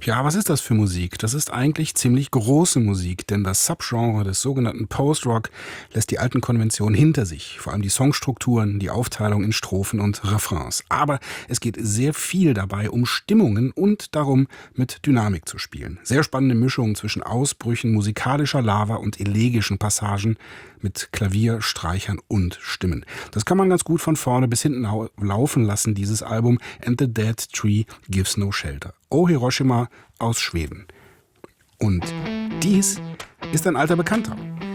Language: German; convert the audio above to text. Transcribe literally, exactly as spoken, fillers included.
Ja, was ist das für Musik? Das ist eigentlich ziemlich große Musik, denn das Subgenre des sogenannten Post-Rock lässt die alten Konventionen hinter sich, vor allem die Songstrukturen, die Aufteilung in Strophen und Refrains. Aber es geht sehr viel dabei um Stimmungen und darum, mit Dynamik zu spielen. Sehr spannende Mischungen zwischen Ausbrüchen musikalischer Lava und elegischen Passagen mit Klavier, Streichern und Stimmen. Das kann man ganz gut von vorne bis hinten lau- laufen lassen, dieses Album And the Dead Tree Gives No Shelter. Oh Hiroshima aus Schweden. Und dies ist ein alter Bekannter.